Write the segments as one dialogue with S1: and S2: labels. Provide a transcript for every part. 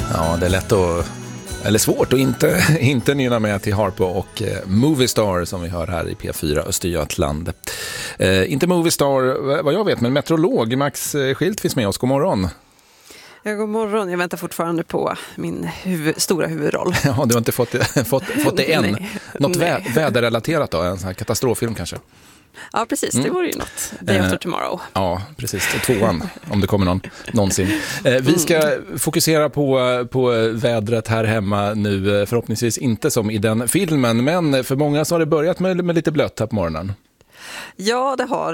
S1: Ja, det är lätt att, eller svårt att inte nynna med till Harpo och Movie Star som vi hör här i P4 Östergötland. Inte Movie Star, vad jag vet, men meteorolog Max Schilt finns med oss. God morgon.
S2: Ja, god morgon. Jag väntar fortfarande på min stora huvudroll.
S1: Ja, du har inte fått det än. Något väderrelaterat då? En sån här katastroffilm kanske?
S2: Ja, precis. Det vore ju något. Day After Tomorrow.
S1: Ja, precis. 2:an, om det kommer någonsin. Vi ska fokusera på vädret här hemma nu. Förhoppningsvis inte som i den filmen, men för många så har det börjat med lite blött här på morgonen.
S2: Ja, det har.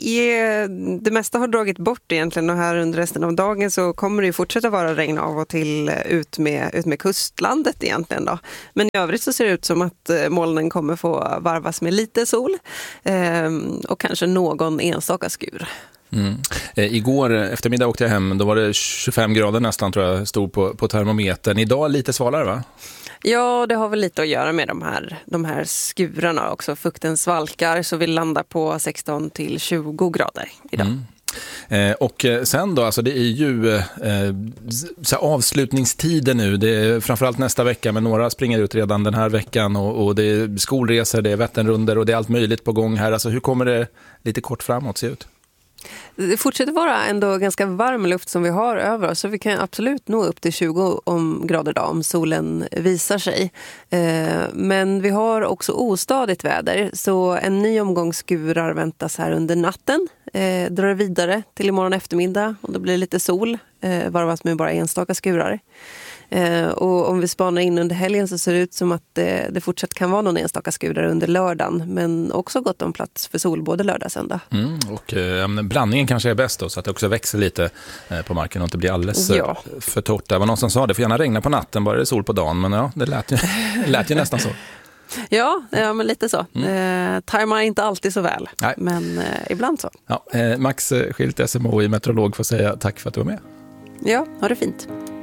S2: Det mesta har dragit bort egentligen, och här under resten av dagen så kommer det ju fortsätta vara regn av och till ut med kustlandet egentligen då. Men i övrigt så ser det ut som att molnen kommer få varvas med lite sol och kanske någon enstaka skur.
S1: Igår eftermiddag åkte jag hem, då var det 25 grader nästan tror jag stod på termometern. Idag lite svalare, va?
S2: Ja, det har väl lite att göra med de här skurarna också. Fukten svalkar, så vi landar på 16 till 20 grader idag.
S1: Och sen då, alltså det är ju så avslutningstider nu. Det är framförallt nästa vecka, men några springer ut redan den här veckan och det är skolresor, det är Vätternrundor och det är allt möjligt på gång här. Alltså hur kommer det lite kort framåt se ut?
S2: Det fortsätter vara ändå ganska varm luft som vi har över oss, så vi kan absolut nå upp till 20 grader idag om solen visar sig. Men vi har också ostadigt väder, så en ny omgång skurar väntas här under natten. Drar vidare till imorgon eftermiddag och det blir lite sol, varvas med bara enstaka skurar. Och om vi spanar in under helgen så ser det ut som att det fortsatt kan vara någon enstaka skurar under lördagen, men också gott om plats för sol både lördag och söndag. Och
S1: blandningen kanske är bäst då, så att det också växer lite på marken och inte blir alldeles för torrt. Det var någon som sa det får gärna regna på natten, bara det är sol på dagen, men ja, det lät ju nästan så.
S2: Ja, men lite så. Tajmar inte alltid så väl, men ibland så.
S1: Ja, Max Schilt, SMHI meteorolog, får säga tack för att du var med.
S2: Ja, ha det fint.